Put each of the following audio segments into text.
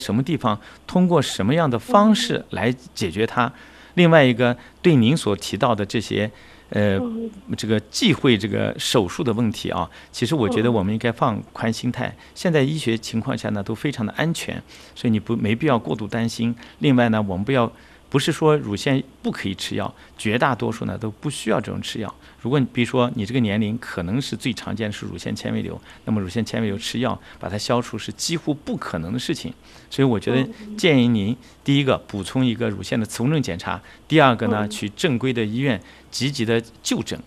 什么地方，通过什么样的方式来解决它。另外一个，对您所提到的这些这个忌讳这个手术的问题啊，其实我觉得我们应该放宽心态。现在医学情况下呢，都非常的安全，所以你没必要过度担心。另外呢，我们不是说乳腺不可以吃药，绝大多数呢都不需要这种吃药。如果你比如说你这个年龄可能是最常见的是乳腺纤维瘤，那么乳腺纤维瘤吃药把它消除是几乎不可能的事情。所以我觉得建议您第一个补充一个乳腺的磁共振检查，第二个呢去正规的医院积极的就诊。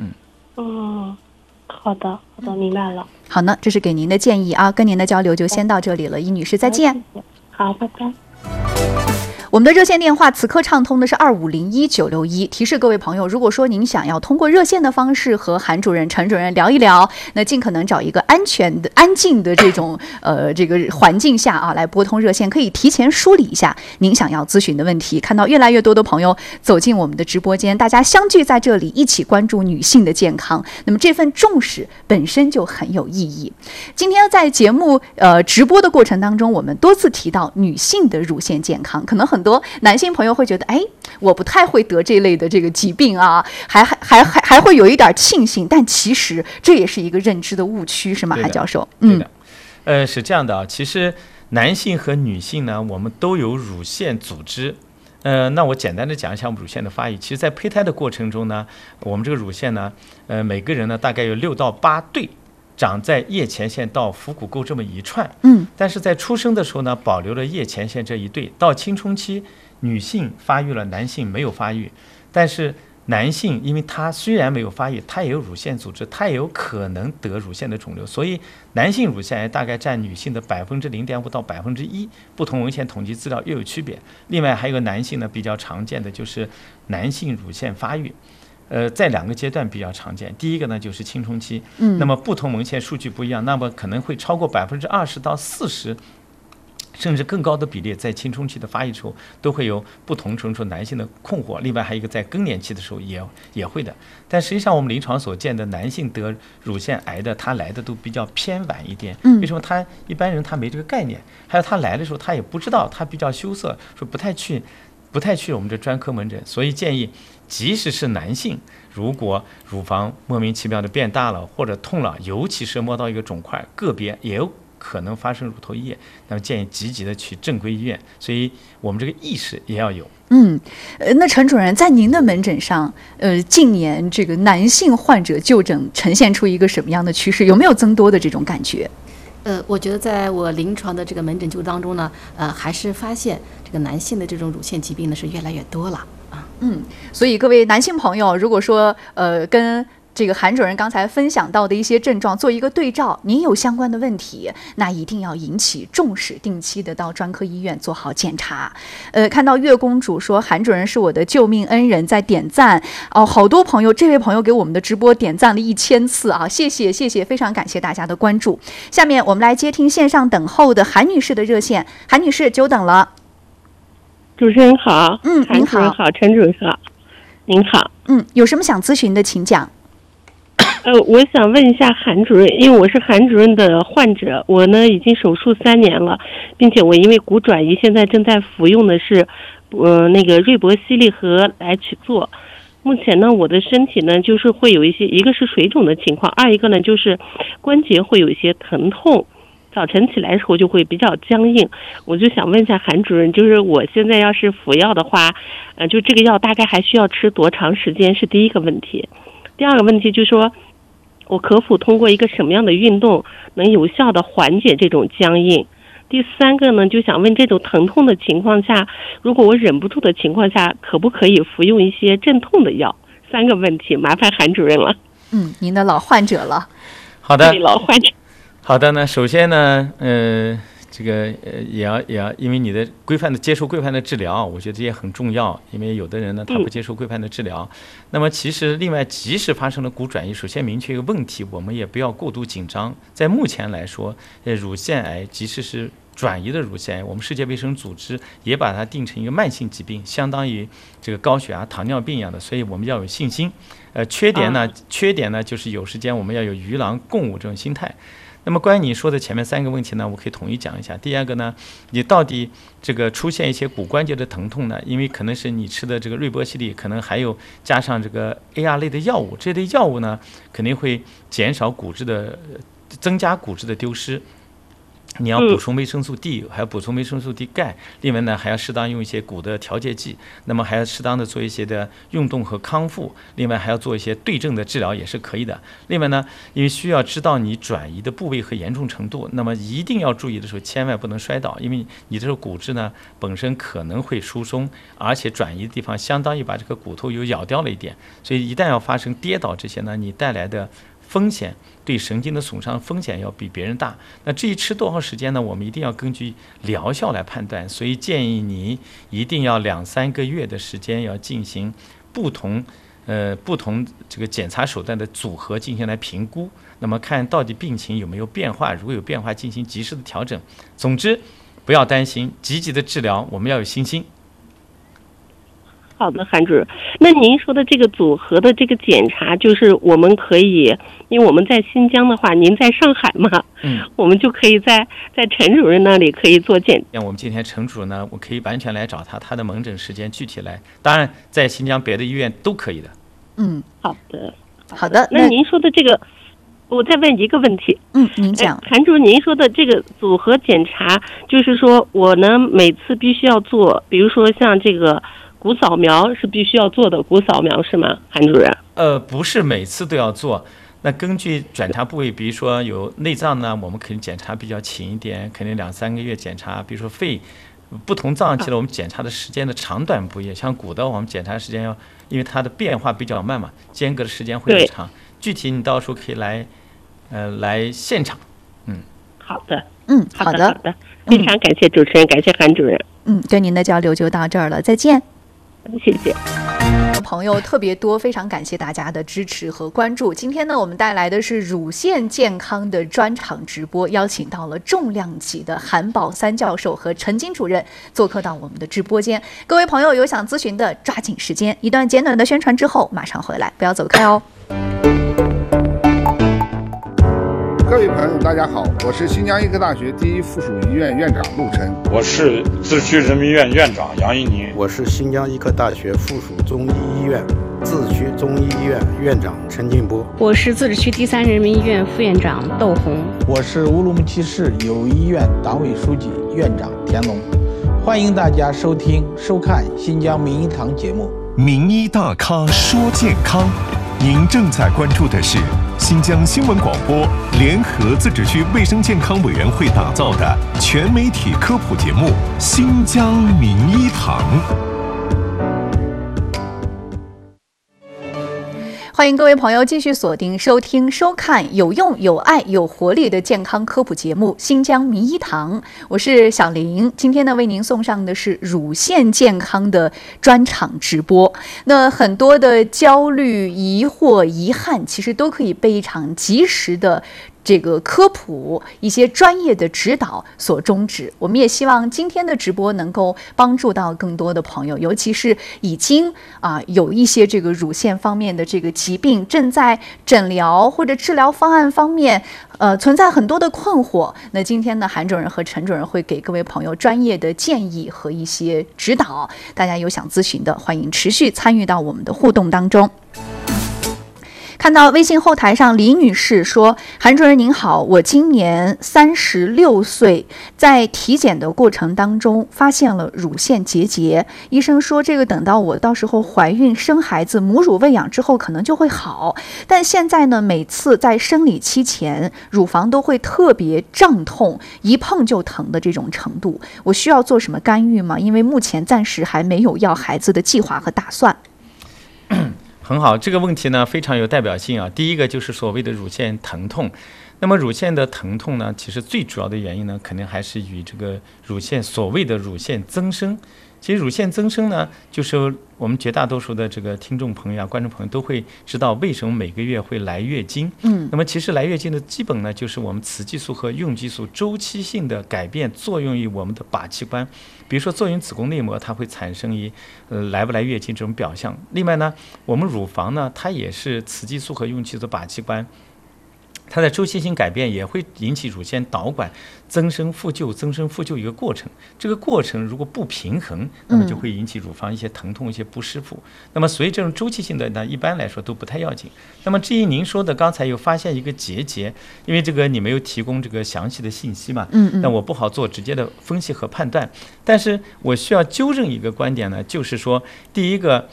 好的，明白了。 好呢，这是给您的建议啊，跟您的交流就先到这里了，尹女士再见。 好，拜拜。 我们的热线电话此刻畅通的是2501-961，提示各位朋友，如果说您想要通过热线的方式和韩主任、陈主任聊一聊，那尽可能找一个安全的、安静的这种这个环境下啊，来拨通热线，可以提前梳理一下您想要咨询的问题。看到越来越多的朋友走进我们的直播间，大家相聚在这里，一起关注女性的健康，那么这份重视本身就很有意义。今天在节目直播的过程当中，我们多次提到女性的乳腺健康，可能很多男性朋友会觉得，我不太会得这类的这个疾病啊，还会有一点庆幸，但其实这也是一个认知的误区，是吗，韩教授？ 对的，是这样的啊。其实男性和女性呢，我们都有乳腺组织。那我简单的讲一下我们乳腺的发育。其实，在胚胎的过程中呢，我们这个乳腺呢，每个人呢大概有6到8对。长在腋前腺到腹股沟这么一串，但是在出生的时候呢，保留了腋前腺这一对。到青春期，女性发育了，男性没有发育。但是男性因为他虽然没有发育，他也有乳腺组织，他也有可能得乳腺的肿瘤，所以男性乳腺癌大概占女性的0.5%到1%，不同文献统计资料又有区别。另外还有个男性呢比较常见的就是男性乳腺发育。在2个阶段比较常见，第一个呢就是青春期，那么不同文献数据不一样，那么可能会超过20%到40%，甚至更高的比例，在青春期的发育时候都会有不同程度男性的困惑。另外还有一个在更年期的时候也会的，但实际上我们临床所见的男性得乳腺癌的，他来的都比较偏晚一点。为什么？他一般人他没这个概念，还有他来的时候他也不知道，他比较羞涩，说不太去我们这专科门诊。所以建议即使是男性，如果乳房莫名其妙的变大了或者痛了，尤其是摸到一个肿块，个别也有可能发生乳头异液，那么建议积极的去正规医院。所以我们这个意识也要有。 那陈主任在您的门诊上，近年这个男性患者就诊呈现出一个什么样的趋势？有没有增多的这种感觉？ 我觉得在我临床的这个门诊记录当中呢，还是发现这个男性的这种乳腺疾病呢是越来越多了啊。 所以各位男性朋友，如果说跟这个韩主任刚才分享到的一些症状做一个对照，您有相关的问题，那一定要引起重视，定期的到专科医院做好检查。看到月公主说韩主任是我的救命恩人，在点赞哦，好多朋友，这位朋友给我们的直播点赞了1000次啊，谢谢，非常感谢大家的关注。下面我们来接听线上等候的韩女士的热线，韩女士久等了。 主持人好， 您好， 陈主任好，您好， 有什么想咨询的请讲。 我想问一下韩主任，因为我是韩主任的患者，我呢已经手术3年了，并且我因为骨转移，现在正在服用的是那个瑞博西利和来曲唑。目前呢，我的身体呢就是会有一些，一个是水肿的情况，二一个呢就是关节会有一些疼痛，早晨起来的时候就会比较僵硬。我就想问一下韩主任，就是我现在要是服药的话，就这个药大概还需要吃多长时间，是第一个问题。第二个问题就是说，我可否通过一个什么样的运动能有效的缓解这种僵硬？第三个呢，就想问这种疼痛的情况下，如果我忍不住的情况下，可不可以服用一些镇痛的药？3个问题，麻烦韩主任了。 您的老患者了。 好的， 老患者。 好的呢，首先呢，这个也要，因为你的接受规范的治疗，我觉得这也很重要。因为有的人呢，他不接受规范的治疗。那么其实另外，即使发生了骨转移，首先明确一个问题，我们也不要过度紧张。在目前来说，乳腺癌即使是转移的乳腺癌，我们世界卫生组织也把它定成一个慢性疾病，相当于这个高血压、糖尿病一样的，所以我们要有信心。缺点呢，就是有时间我们要有与狼共舞这种心态。 那么关于你说的前面3个问题呢，我可以统一讲一下。第二个呢，你到底这个出现一些骨关节的疼痛呢，因为可能是你吃的这个瑞波西里，可能还有加上这个 AR 类的药物，这类药物呢肯定会减少骨质的增加骨质的丢失。你要补充维生素 D， 还要补充维生素 D 钙，另外呢还要适当用一些骨的调节剂，那么还要适当的做一些的运动和康复，另外还要做一些对症的治疗也是可以的。另外呢，因为需要知道你转移的部位和严重程度，那么一定要注意的时候千万不能摔倒，因为你这个骨质呢本身可能会疏松，而且转移的地方相当于把这个骨头又咬掉了一点，所以一旦要发生跌倒这些呢，你带来的风险对神经的损伤风险要比别人大。那至于吃多少时间呢，我们一定要根据疗效来判断，所以建议你一定要2-3个月的时间，要进行不同这个检查手段的组合进行来评估，那么看到底病情有没有变化，如果有变化进行及时的调整。总之不要担心，积极的治疗，我们要有信心。 好的，韩主任，那您说的这个组合的这个检查，就是我们可以，因为我们在新疆的话，您在上海嘛，我们就可以在陈主任那里可以做检。 像我们今天陈主任呢，我可以完全来找他的门诊时间具体来，当然在新疆别的医院都可以的。 好的， 好的。 那您说的这个，我再问一个问题。 您讲。 韩主任，您说的这个组合检查，就是说我呢每次必须要做，比如说像这个骨扫描是必须要做的，骨扫描是吗，韩主任？ 不是每次都要做。那根据检查部位，比如说有内脏呢，我们肯定检查比较勤一点，肯定2-3个月检查。比如说肺，不同脏器了，我们检查的时间的长短不一样。像骨的，我们检查时间要，因为它的变化比较慢嘛，间隔的时间会很长。具体你到时候可以来现场。 好的， 好的， 非常感谢主持人，感谢韩主任。 跟您的交流就到这儿了，再见。 谢谢。 朋友特别多，非常感谢大家的支持和关注。今天呢，我们带来的是乳腺健康的专场直播，邀请到了重量级的韩宝三教授和陈金主任做客到我们的直播间。各位朋友有想咨询的，抓紧时间。一段简短的宣传之后，马上回来，不要走开哦。 各位朋友，大家好，我是新疆医科大学第一附属医院院长陆晨。 我是自治区人民医院院长杨一宁。 我是新疆医科大学附属中医医院自治区中医医院院长陈进波。 我是自治区第3人民医院副院长窦红。 我是乌鲁木齐市友谊医院党委书记院长田龙。欢迎大家收听收看新疆名医堂节目。 名医大咖说健康，您正在关注的是新疆新闻广播联合自治区卫生健康委员会打造的全媒体科普节目《新疆名医堂》。 欢迎各位朋友继续锁定收听收看有用有爱有活力的健康科普节目《新疆名医堂》，我是小玲。今天呢，为您送上的是乳腺健康的专场直播。那很多的焦虑、疑惑、遗憾，其实都可以被一场及时的这个科普、一些专业的指导所终止。我们也希望今天的直播能够帮助到更多的朋友，尤其是已经有一些这个乳腺方面的这个疾病，正在诊疗或者治疗方案方面存在很多的困惑。那今天呢，韩主任和陈主任会给各位朋友专业的建议和一些指导。大家有想咨询的，欢迎持续参与到我们的互动当中。看到微信后台上李女士说，韩主任您好，我今年36岁，在体检的过程当中发现了乳腺结节，医生说这个等到我到时候怀孕生孩子母乳喂养之后可能就会好，但现在呢，每次在生理期前乳房都会特别胀痛，一碰就疼的这种程度，我需要做什么干预吗？因为目前暂时还没有要孩子的计划和打算。 很好，这个问题呢非常有代表性啊。第一个就是所谓的乳腺疼痛，那么乳腺的疼痛呢，其实最主要的原因呢，肯定还是与这个所谓的乳腺增生。其实乳腺增生呢，就是我们绝大多数的这个听众朋友观众朋友都会知道为什么每个月会来月经。那么其实来月经的基本呢，就是我们雌激素和孕激素周期性的改变作用于我们的靶器官。比如说作用子宫内膜，它会产生于来不来月经这种表象。另外呢，我们乳房呢，它也是雌激素和孕激素的靶器官。 它的周期性改变也会引起乳腺导管增生复旧、增生复旧一个过程。这个过程如果不平衡，那么就会引起乳房一些疼痛、一些不适服。那么所以这种周期性的呢，一般来说都不太要紧。那么至于您说的刚才有发现一个结节，因为这个你没有提供这个详细的信息嘛，那我不好做直接的分析和判断。但是我需要纠正一个观点呢，就是说，第一个，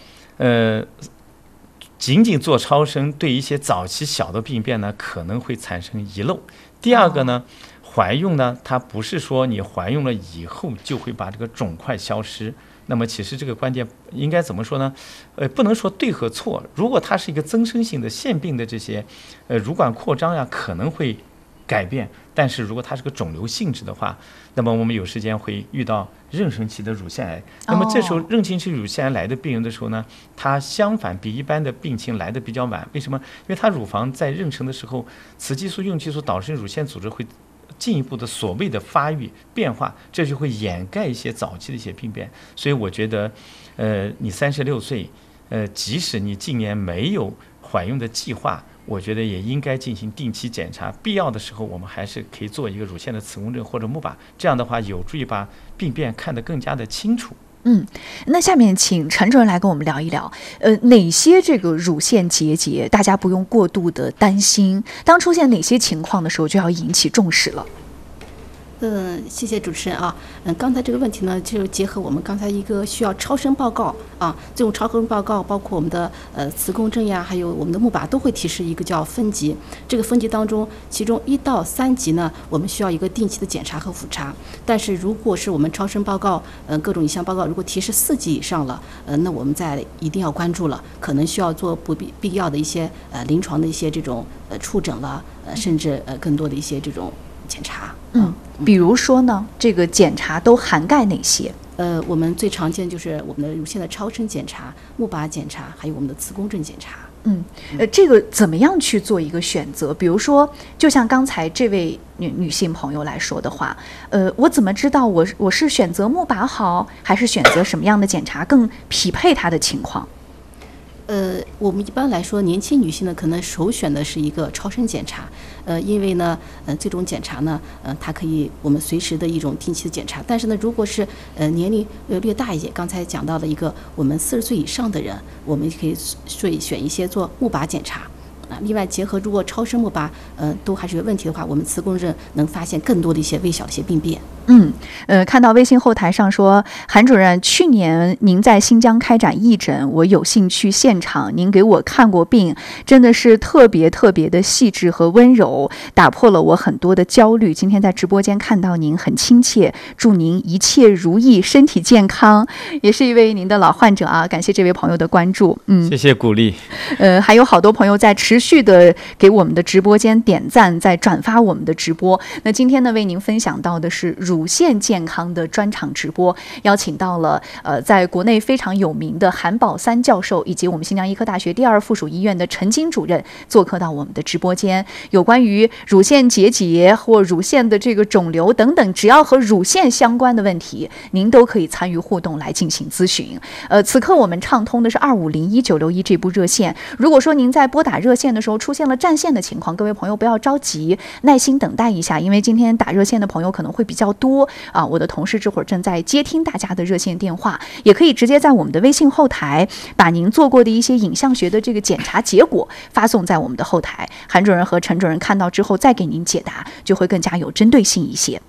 仅仅做超声对一些早期小的病变呢，可能会产生遗漏。第二个呢，怀孕呢，它不是说你怀孕了以后就会把这个肿块消失。那么其实这个观点应该怎么说呢？不能说对和错。如果它是一个增生性的腺病的这些，乳管扩张呀，可能会改变。但是如果它是个肿瘤性质的话，那么我们有时间会遇到妊娠期的乳腺癌。那么这时候妊娠期乳腺癌来的病人的时候呢，它相反比一般的病情来的比较晚。为什么？因为它乳房在妊娠的时候，雌激素、孕激素导致乳腺组织会进一步的所谓的发育变化，这就会掩盖一些早期的一些病变。所以我觉得，你36岁，即使你今年没有怀孕的计划，我觉得也应该进行定期检查，必要的时候我们还是可以做一个乳腺的磁共振或者钼靶，这样的话有助于把病变看得更加的清楚。 那下面请陈主任来跟我们聊一聊，哪些这个乳腺结节大家不用过度的担心，当出现哪些情况的时候就要引起重视了。 谢谢主持人啊。刚才这个问题呢，就结合我们刚才一个需要超声报告啊，这种超声报告包括我们的磁共振呀，还有我们的钼靶都会提示一个叫分级。这个分级当中，其中1到3级呢，我们需要一个定期的检查和复查。但是如果是我们超声报告，各种影像报告如果提示4级以上了，那我们一定要关注了，可能需要做必要的一些临床的一些这种触诊了，甚至更多的一些这种检查。 比如说呢，这个检查都涵盖哪些？ 我们最常见就是我们的乳腺的超声检查、钼靶检查，还有我们的磁共振检查。 这个怎么样去做一个选择？比如说，就像刚才这位女性朋友来说的话，我怎么知道我是选择钼靶好，还是选择什么样的检查更匹配她的情况？ 我们一般来说，年轻女性呢，可能首选的是一个超声检查，因为呢，这种检查呢，它可以我们随时的一种定期的检查。但是呢，如果是年龄略大一些，刚才讲到的一个我们40岁以上的人，我们可以选一些做钼靶检查。另外结合如果超声钼靶都还是有问题的话，我们磁共振能发现更多的一些微小的一些病变。 看到微信后台上说，韩主任，去年您在新疆开展义诊，我有幸去现场，您给我看过病，真的是特别特别的细致和温柔，打破了我很多的焦虑。今天在直播间看到您很亲切，祝您一切如意，身体健康。也是一位您的老患者啊，感谢这位朋友的关注。 谢谢鼓励。 还有好多朋友在持续的给我们的直播间点赞，在转发我们的直播。那今天呢，为您分享到的是乳腺健康的专场直播，邀请到了在国内非常有名的韩宝三教授，以及我们新疆医科大学第2附属医院的陈金主任做客到我们的直播间。有关于乳腺结节或乳腺的这个肿瘤等等，只要和乳腺相关的问题，您都可以参与互动来进行咨询。此刻我们畅通的是2501-961这部热线。如果说您在拨打热线的时候出现了占线的情况，各位朋友不要着急，耐心等待一下，因为今天打热线的朋友可能会比较多啊。我的同事这会儿正在接听大家的热线电话，也可以直接在我们的微信后台把您做过的一些影像学的这个检查结果发送在我们的后台，韩主任和陈主任看到之后再给您解答，就会更加有针对性一些。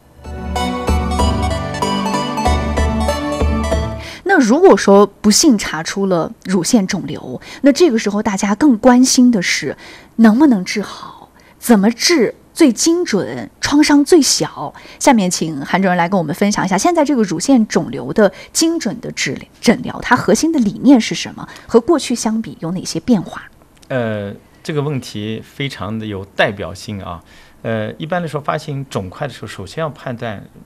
那如果说不幸查出了乳腺肿瘤，那这个时候大家更关心的是能不能治好，怎么治最精准，创伤最小。下面请韩主任来跟我们分享一下，现在这个乳腺肿瘤的精准的诊疗，它核心的理念是什么？和过去相比有哪些变化？ 这个问题非常的有代表性啊。一般来说，发现肿块的时候，首先要判断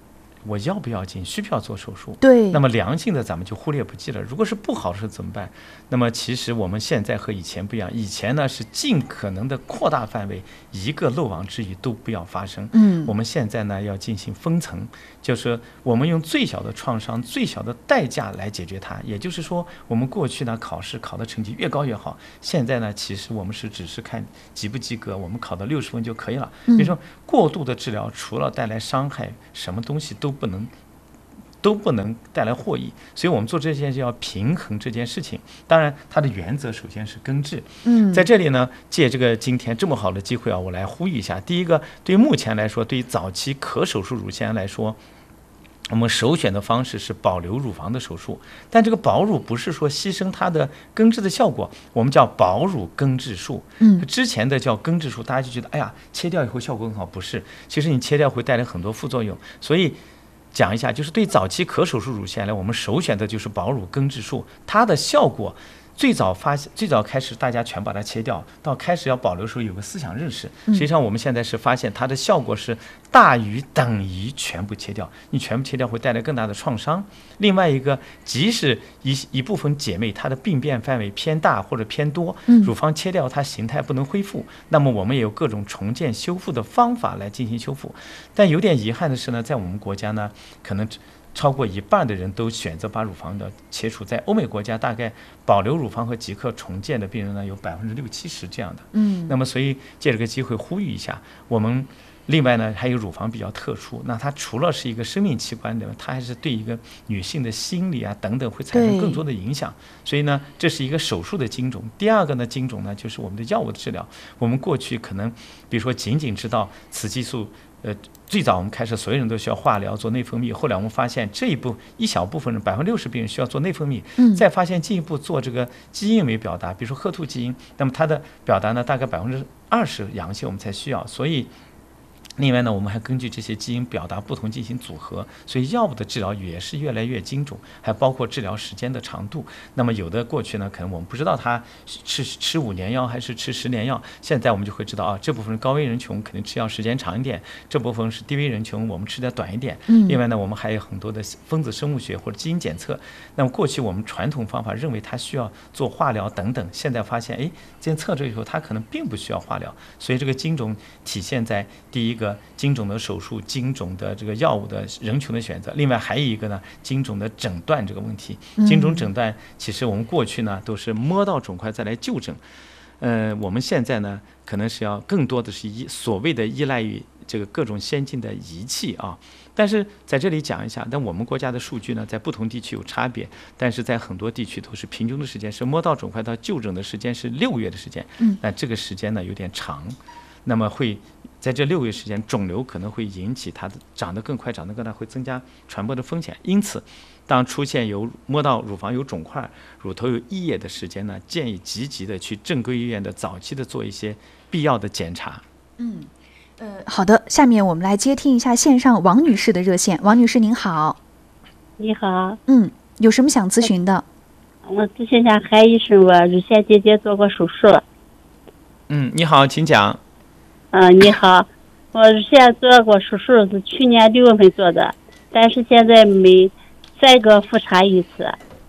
我要不要紧，需不需要做手术？ 对。 那么良性的咱们就忽略不计了。如果是不好的时候怎么办？那么其实我们现在和以前不一样，以前呢是尽可能的扩大范围，一个漏网之鱼都不要发生。我们现在呢要进行分层，就是我们用最小的创伤、最小的代价来解决它。也就是说，我们过去呢考试考的成绩越高越好，现在呢其实我们只是看及不及格，我们考到60分就可以了。比如说过度的治疗除了带来伤害，什么东西都不能带来获益，所以我们做这件事要平衡这件事情。当然它的原则首先是根治。在这里呢，借这个今天这么好的机会啊，我来呼吁一下。第一个，对于目前来说，对于早期可手术乳腺癌来说，我们首选的方式是保留乳房的手术，但这个保乳不是说牺牲它的根治的效果，我们叫保乳根治术。之前的叫根治术，大家就觉得哎呀，切掉以后效果很好，不是，其实你切掉会带来很多副作用。所以讲一下，就是对早期可手术乳腺癌，我们首选的就是保乳根治术，它的效果最早开始大家全把它切掉，到开始要保留的时候有个思想认识。实际上我们现在是发现它的效果是大于等于全部切掉，你全部切掉会带来更大的创伤。另外一个，即使一部分姐妹她的病变范围偏大或者偏多，乳房切掉它形态不能恢复，那么我们也有各种重建修复的方法来进行修复。但有点遗憾的是呢，在我们国家呢，可能超过一半的人都选择把乳房的切除。在欧美国家，大概保留乳房和即刻重建的病人呢有60%-70%这样的。那么所以借这个机会呼吁一下，我们另外呢还有乳房比较特殊，那它除了是一个生命器官的，它还是对一个女性的心理啊等等会产生更多的影响。所以呢，这是一个手术的金种。第二个呢，金种呢就是我们的药物的治疗。我们过去可能比如说仅知道雌激素。最早我们开始所有人都需要化疗做内分泌，后来我们发现一小部分人60%病人需要做内分泌，再发现进一步做这个基因没表达，比如说HER2基因，那么它的表达呢大概20%阳性我们才需要，所以另外呢，我们还根据这些基因表达不同进行组合，所以药物的治疗也是越来越精准，还包括治疗时间的长度。那么有的过去呢，可能我们不知道他吃5年药还是吃10年药，现在我们就会知道啊，这部分是高危人群，肯定吃药时间长一点；这部分是低危人群，我们吃的短一点。另外呢，我们还有很多的分子生物学或者基因检测。那么过去我们传统方法认为它需要做化疗等等，现在发现检测这以后它可能并不需要化疗，所以这个精准体现在第一个精准的手术、精准的这个药物的人群的选择，另外还有一个呢，精准的诊断这个问题。精准诊断其实我们过去呢都是摸到肿块再来就诊，我们现在呢可能是要更多的是所谓的依赖于这个各种先进的仪器啊。但是在这里讲一下，但我们国家的数据呢在不同地区有差别，但是在很多地区都是平均的时间是摸到肿块到就诊的时间是6个月的时间，那这个时间呢有点长，那么会在这6个月时间，肿瘤可能会引起它的长得更快、长得更大，会增加传播的风险。因此，当出现摸到乳房有肿块、乳头有异液的时间呢，建议积极的去正规医院的早期的做一些必要的检查。 好的，下面我们来接听一下线上王女士的热线。王女士您好。 你好。 有什么想咨询的？ 我咨询一下韩医生，我乳腺结节做过手术。 你好，请讲。 你好，我乳腺做过手术是去年6月份做的，但是现在每3个复查一次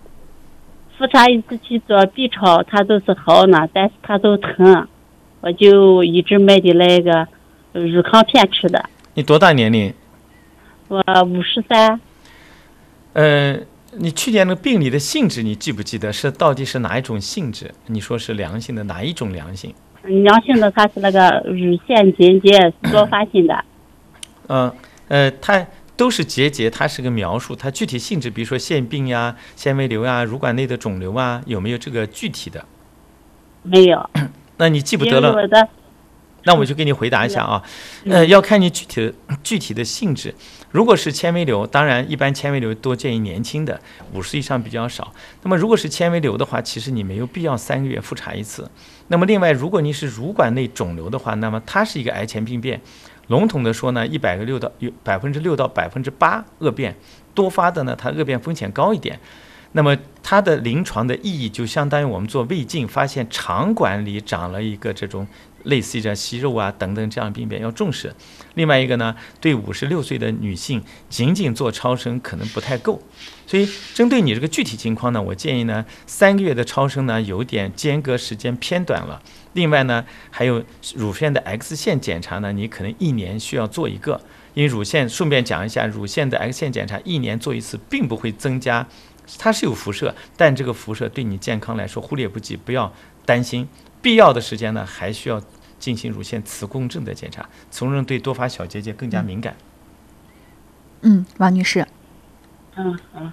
去做 B 超，它都是好呢，但是它都疼，我就一直买的那个乳康片吃的。 你多大年龄？ 我53。 你去年的病理的性质你记不记得？到底是哪一种性质？你说是良性的，哪一种良性？ 良性的它是那个乳腺结节多发性的。 它都是结节，它是个描述，它具体性质，比如说腺病呀、纤维瘤呀、乳管内的肿瘤啊，有没有这个具体的？ 没有。 那你记不得了？那我就给你回答一下啊，要看你具体的性质。如果是纤维瘤，当然一般纤维瘤多建议年轻的，50岁以上比较少。那么如果是纤维瘤的话，其实你没有必要3个月复查一次。那么另外，如果你是乳管内肿瘤的话，那么它是一个癌前病变，笼统的说呢，100个有6%到8%恶变，多发的呢，它恶变风险高一点。那么它的临床的意义就相当于我们做胃镜，发现肠管里长了一个这种类似于息肉啊等等这样的病变要重视。另外一个呢，对56岁的女性仅仅做超声可能不太够，所以针对你这个具体情况呢，我建议呢3个月的超声呢有点间隔时间偏短了。另外呢，还有乳腺的 X 线检查呢，你可能1年需要做一个，因为乳腺顺便讲一下，乳腺的 X 线检查1年做一次，并不会增加，它是有辐射，但这个辐射对你健康来说忽略不计，不要担心。必要的时间呢，还需要进行乳腺磁共振的检查，磁共振对多发小结节更加敏感。 王女士。